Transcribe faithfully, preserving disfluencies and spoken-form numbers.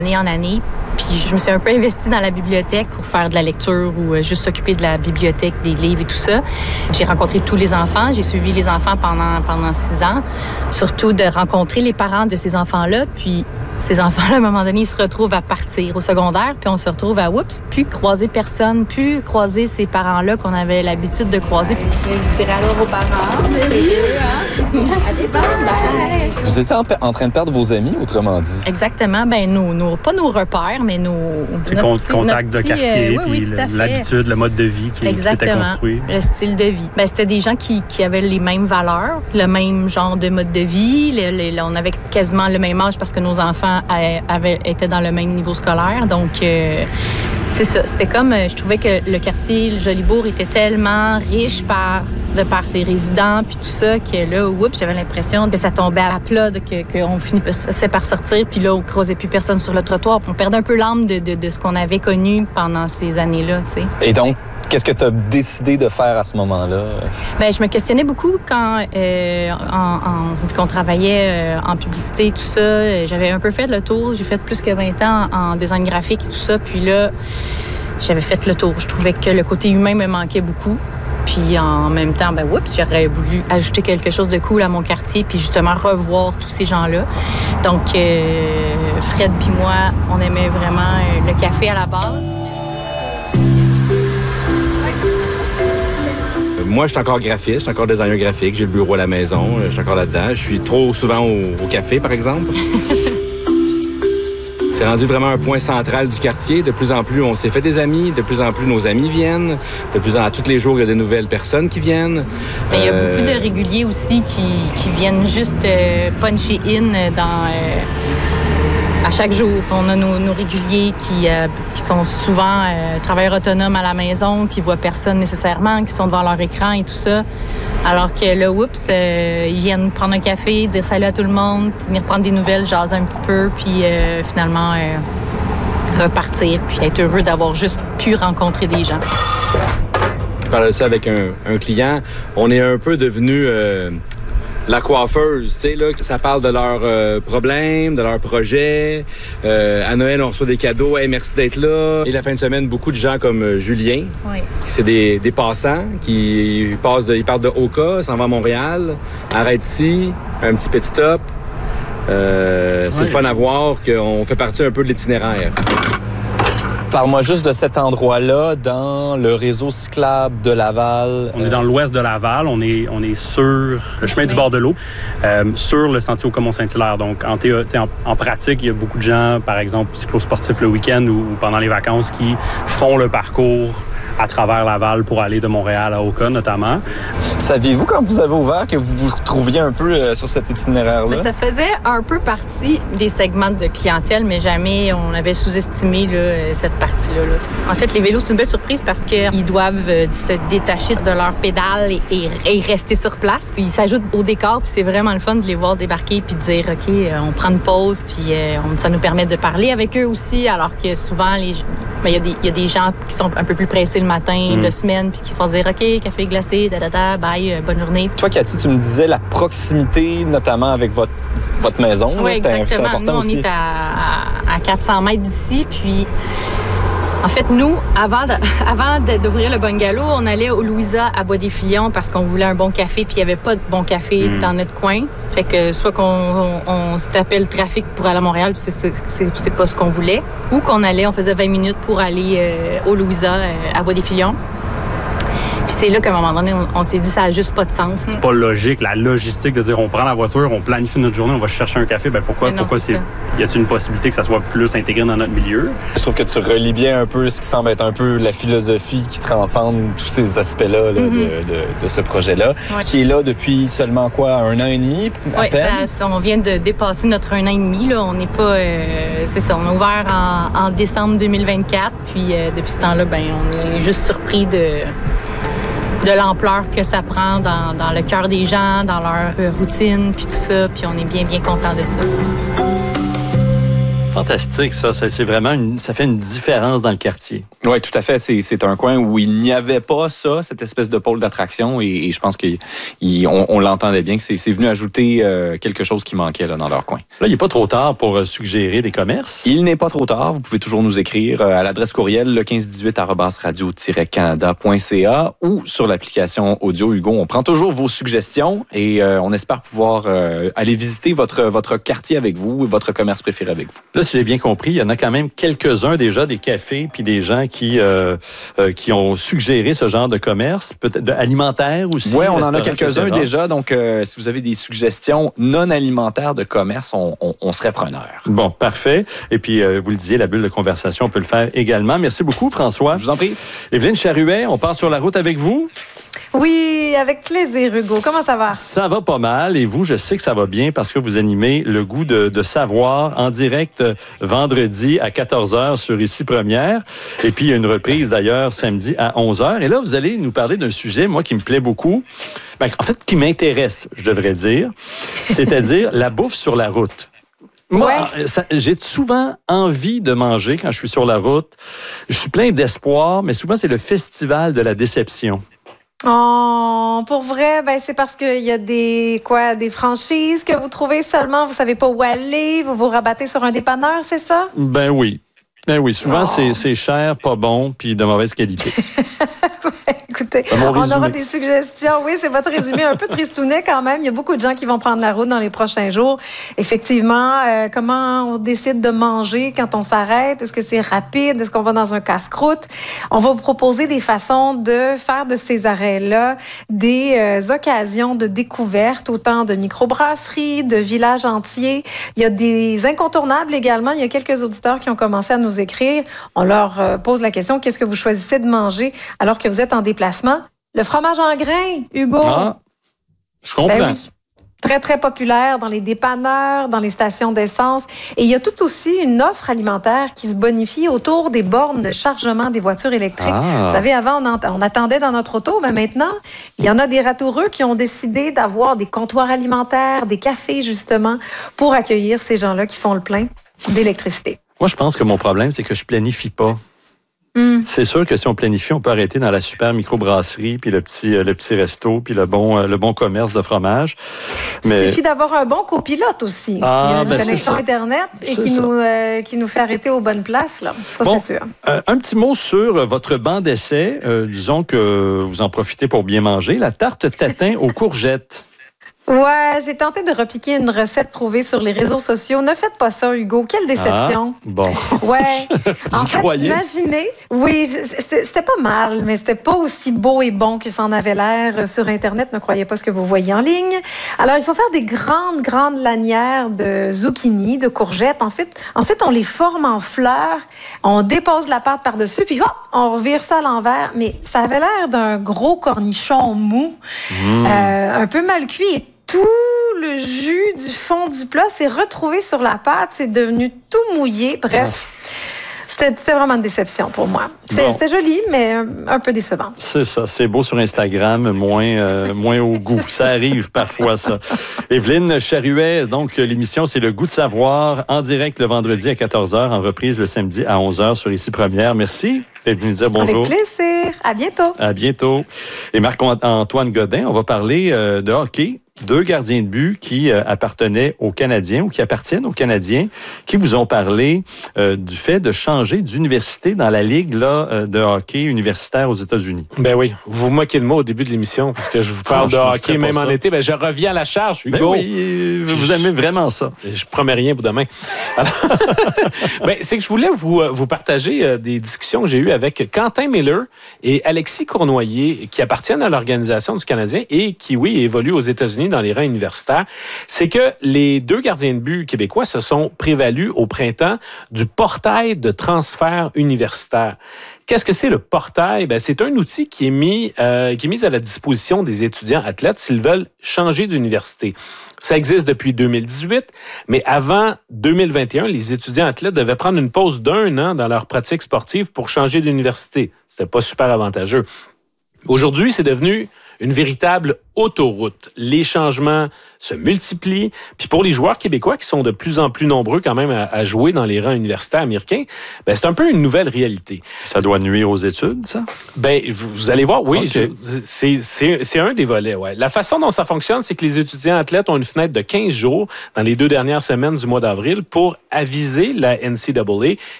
Année en année. Puis je me suis un peu investie dans la bibliothèque pour faire de la lecture ou juste s'occuper de la bibliothèque, des livres et tout ça. J'ai rencontré tous les enfants. J'ai suivi les enfants pendant, pendant six ans. Surtout de rencontrer les parents de ces enfants-là. Puis ces enfants-là, à un moment donné, ils se retrouvent à partir au secondaire. Puis on se retrouve à, oups, plus croiser personne, plus croiser ces parents-là qu'on avait l'habitude de croiser. Je dirais alors aux parents. Allez, bye! Vous étiez en, en train de perdre vos amis, autrement dit? Exactement. Ben nos, nos, pas nos repères, mais nos... C'est le contact de quartier, euh, oui, puis l'habitude, le mode de vie qui s'était construit. Le style de vie. Ben, c'était des gens qui, qui avaient les mêmes valeurs, le même genre de mode de vie. Le, le, on avait quasiment le même âge parce que nos enfants avaient, étaient dans le même niveau scolaire. Donc, euh, c'est ça. C'était comme... Je trouvais que le quartier, le Jolibourg, était tellement riche par... de par ses résidents, puis tout ça, que là, oups, j'avais l'impression que ça tombait à plat, que, qu'on finissait par sortir, puis là, on ne croisait plus personne sur le trottoir. On perdait un peu l'âme de, de, de ce qu'on avait connu pendant ces années-là, tu sais. Et donc, qu'est-ce que tu as décidé de faire à ce moment-là? Bien, je me questionnais beaucoup quand, euh, en, en, vu qu'on travaillait euh, en publicité et tout ça. J'avais un peu fait le tour. J'ai fait plus que vingt ans en, en design graphique et tout ça. Puis là, j'avais fait le tour. Je trouvais que le côté humain me manquait beaucoup. Puis en même temps, ben oups, j'aurais voulu ajouter quelque chose de cool à mon quartier, puis justement revoir tous ces gens-là. Donc, euh, Fred puis moi, on aimait vraiment le café à la base. Moi, je suis encore graphiste, je suis encore designer graphique, j'ai le bureau à la maison, je suis encore là-dedans. Je suis trop souvent au, au café, par exemple. C'est rendu vraiment un point central du quartier. De plus en plus, on s'est fait des amis. De plus en plus, nos amis viennent. De plus en plus, tous les jours, il y a de nouvelles personnes qui viennent. Mais il y a euh... beaucoup de réguliers aussi qui, qui viennent juste euh, puncher in dans... Euh, à chaque jour. On a nos, nos réguliers qui, euh, qui sont souvent euh, travailleurs autonomes à la maison, qui voient personne nécessairement, qui sont devant leur écran et tout ça. Alors que là, oups, euh, ils viennent prendre un café, dire salut à tout le monde, venir prendre des nouvelles, jaser un petit peu, puis euh, finalement euh, repartir, puis être heureux d'avoir juste pu rencontrer des gens. Je parlais de ça avec un, un client. On est un peu devenu... Euh... la coiffeuse, tu sais, là, ça parle de leurs euh, problèmes, de leurs projets. Euh, à Noël, on reçoit des cadeaux. Hey, merci d'être là. Et la fin de semaine, beaucoup de gens comme euh, Julien. Oui. C'est des, des passants qui passent de, ils partent de Oka, s'en vont à Montréal, arrêtent ici, un petit petit stop. Euh, c'est ouais. Le fun à voir qu'on fait partie un peu de l'itinéraire. Parle-moi juste de cet endroit-là dans le réseau cyclable de Laval. On est dans l'ouest de Laval. On est, on est sur le chemin du bord de l'eau, euh, sur le sentier au Comont-Saint-Hilaire. Donc, en, théo, en, en pratique, il y a beaucoup de gens, par exemple, cyclosportifs le week-end ou, ou pendant les vacances, qui font le parcours à travers Laval pour aller de Montréal à Oka, notamment. Saviez-vous, quand vous avez ouvert, que vous vous retrouviez un peu euh, sur cet itinéraire-là? Mais ça faisait un peu partie des segments de clientèle, mais jamais on avait sous-estimé là, cette partie-là. Là, en fait, les vélos, c'est une belle surprise parce qu'ils doivent euh, se détacher de leurs pédales et, et, et rester sur place. Puis ils s'ajoutent au décor, puis c'est vraiment le fun de les voir débarquer puis de dire, OK, euh, on prend une pause, puis euh, on, ça nous permet de parler avec eux aussi, alors que souvent, il ben, y, y a des gens qui sont un peu plus pressés le matin, mmh. la semaine, puis qui font dire, OK, café glacé, da, da, da, bye, euh, bonne journée. Toi, Cathy, tu me disais la proximité, notamment avec votre, votre maison. Oui, c'était, exactement. c'était important nous, on aussi. est à, à quatre cents mètres d'ici, puis... En fait, nous, avant, de, avant d'ouvrir le bungalow, on allait au Louisa à Bois-des-Filions parce qu'on voulait un bon café, puis il n'y avait pas de bon café mmh. dans notre coin. Fait que soit qu'on on, on se tapait le trafic pour aller à Montréal, puis c'est, c'est, c'est pas ce qu'on voulait, ou qu'on allait, on faisait vingt minutes pour aller euh, au Louisa euh, à Bois-des-Filions. Puis c'est là qu'à un moment donné, on, on s'est dit ça n'a juste pas de sens. C'est pas logique, la logistique de dire on prend la voiture, on planifie notre journée, on va chercher un café. Ben pourquoi, non, pourquoi c'est, c'est y a-t-il une possibilité que ça soit plus intégré dans notre milieu? Je trouve que tu relis bien un peu ce qui semble être un peu la philosophie qui transcende tous ces aspects-là là, mm-hmm. de, de, de ce projet-là, ouais. qui est là depuis seulement quoi, un an et demi à oui, peine? Ça, on vient de dépasser notre un an et demi. Là. On n'est pas... Euh, c'est ça, on a ouvert en, en décembre deux mille vingt-quatre. Puis euh, depuis ce temps-là, ben, on est juste surpris de... de l'ampleur que ça prend dans, dans le cœur des gens, dans leur routine, puis tout ça. Puis on est bien, bien content de ça. Fantastique, ça. ça c'est vraiment une, ça fait une différence dans le quartier. Oui, tout à fait. C'est, c'est un coin où il n'y avait pas ça, cette espèce de pôle d'attraction. Et, et je pense qu'on on l'entendait bien que c'est, c'est venu ajouter euh, quelque chose qui manquait là, dans leur coin. Là, il n'est pas trop tard pour euh, suggérer des commerces. Il n'est pas trop tard. Vous pouvez toujours nous écrire euh, à l'adresse courriel le quinze dix-huit arobase radio tiret canada point c a ou sur l'application audio Hugo. On prend toujours vos suggestions et euh, on espère pouvoir euh, aller visiter votre, votre quartier avec vous et votre commerce préféré avec vous. Là, si j'ai bien compris, il y en a quand même quelques-uns déjà, des cafés puis des gens qui, euh, euh, qui ont suggéré ce genre de commerce, peut-être de alimentaire aussi. Oui, on en a quelques-uns déjà. Donc, euh, si vous avez des suggestions non alimentaires de commerce, on, on, on serait preneur. Bon, parfait. Et puis, euh, vous le disiez, la bulle de conversation, on peut le faire également. Merci beaucoup, François. Je vous en prie. Evelyne Charuet, on part sur la route avec vous? Oui, avec plaisir, Hugo. Comment ça va? Ça va pas mal. Et vous, je sais que ça va bien parce que vous animez Le Goût de, de savoir en direct vendredi à quatorze heures sur Ici Première. Et puis, il y a une reprise d'ailleurs samedi à onze heures. Et là, vous allez nous parler d'un sujet, moi, qui me plaît beaucoup. Ben, en fait, qui m'intéresse, je devrais dire. C'est-à-dire la bouffe sur la route. Moi, ouais. ça, j'ai souvent envie de manger quand je suis sur la route. Je suis plein d'espoir, mais souvent, c'est le festival de la déception. Oh, pour vrai, ben c'est parce qu'il y a des quoi, des franchises que vous trouvez seulement, vous savez pas où aller, vous vous rabattez sur un dépanneur, c'est ça? Ben oui. Ben oui, souvent oh. c'est, c'est cher, pas bon, puis de mauvaise qualité. Écoutez, on aura des suggestions. Oui, c'est votre résumé un peu tristounet quand même. Il y a beaucoup de gens qui vont prendre la route dans les prochains jours. Effectivement, euh, comment on décide de manger quand on s'arrête? Est-ce que c'est rapide? Est-ce qu'on va dans un casse-croûte? On va vous proposer des façons de faire de ces arrêts-là des euh, occasions de découverte, autant de microbrasseries, de villages entiers. Il y a des incontournables également. Il y a quelques auditeurs qui ont commencé à nous écrire. On leur euh, pose la question, qu'est-ce que vous choisissez de manger alors que vous êtes en déplacement? Le fromage en grains, Hugo. Ah, je comprends. Ben oui. Très, très populaire dans les dépanneurs, dans les stations d'essence. Et il y a tout aussi une offre alimentaire qui se bonifie autour des bornes de chargement des voitures électriques. Ah. Vous savez, avant, on, ent- on attendait dans notre auto, mais maintenant, il y en a des ratoureux qui ont décidé d'avoir des comptoirs alimentaires, des cafés, justement, pour accueillir ces gens-là qui font le plein d'électricité. Moi, je pense que mon problème, c'est que je planifie pas. Mm. C'est sûr que si on planifie, on peut arrêter dans la super microbrasserie, puis le petit, le petit resto, puis le bon, le bon commerce de fromage. Mais... Il suffit d'avoir un bon copilote aussi, ah, qui a une ben connexion Internet et qui nous, euh, qui nous fait arrêter aux bonnes places. Là. Ça, bon, c'est sûr. Euh, un petit mot sur votre banc d'essai. Euh, disons que vous en profitez pour bien manger. La tarte tatin aux courgettes. Ouais, j'ai tenté de repiquer une recette trouvée sur les réseaux sociaux. Ne faites pas ça, Hugo. Quelle déception. Ah, bon. Ouais. En J'y fait, croyais. Imaginez. Oui, c'était, c'était pas mal, mais c'était pas aussi beau et bon que ça en avait l'air sur Internet. Ne croyez pas ce que vous voyez en ligne. Alors, il faut faire des grandes, grandes lanières de zucchini, de courgettes. En fait, ensuite, on les forme en fleurs. On dépose la pâte par-dessus, puis hop, on revire ça à l'envers. Mais ça avait l'air d'un gros cornichon mou, mmh. euh, un peu mal cuit et tout le jus du fond du plat s'est retrouvé sur la pâte, c'est devenu tout mouillé. Bref, c'était, c'était vraiment une déception pour moi. C'était, bon. c'était joli, mais un, un peu décevant. C'est ça, c'est beau sur Instagram, moins, euh, moins au goût. Ça arrive parfois, ça. Evelyne Charuet, donc l'émission, c'est Le Goût de savoir, en direct le vendredi à quatorze heures, en reprise le samedi à onze heures sur Ici Première. Merci d'être venu dire bonjour. Avec plaisir. À bientôt. À bientôt. Et Marc-Antoine Godin, on va parler euh, de hockey. Deux gardiens de but qui euh, appartenaient aux Canadiens ou qui appartiennent aux Canadiens, qui vous ont parlé euh, du fait de changer d'université dans la ligue là, euh, de hockey universitaire aux États-Unis. Ben oui, vous vous moquez de moi au début de l'émission parce que je vous parle de hockey même en été. Ben je reviens à la charge, Hugo. Ben oui, vous aimez vraiment ça. Je promets rien pour demain. Alors, ben, c'est que je voulais vous, vous partager euh, des discussions que j'ai eues avec Quentin Miller et Alexis Cournoyer qui appartiennent à l'Organisation du Canadien et qui, oui, évoluent aux États-Unis dans les rangs universitaires, c'est que les deux gardiens de but québécois se sont prévalus au printemps du portail de transfert universitaire. Qu'est-ce que c'est le portail? Ben, c'est un outil qui est mis, euh, qui est mis à la disposition des étudiants athlètes s'ils veulent changer d'université. Ça existe depuis deux mille dix-huit, mais avant deux mille vingt et un, les étudiants athlètes devaient prendre une pause d'un an dans leur pratique sportive pour changer d'université. C'était pas super avantageux. Aujourd'hui, c'est devenu une véritable autoroute. Les changements se multiplient. Puis pour les joueurs québécois qui sont de plus en plus nombreux quand même à, à jouer dans les rangs universitaires américains, ben c'est un peu une nouvelle réalité. Ça doit nuire aux études, ça? Ben vous allez voir, oui, okay. je, c'est, c'est, c'est un des volets. Ouais. La façon dont ça fonctionne, c'est que les étudiants athlètes ont une fenêtre de quinze jours dans les deux dernières semaines du mois d'avril pour aviser la N C A A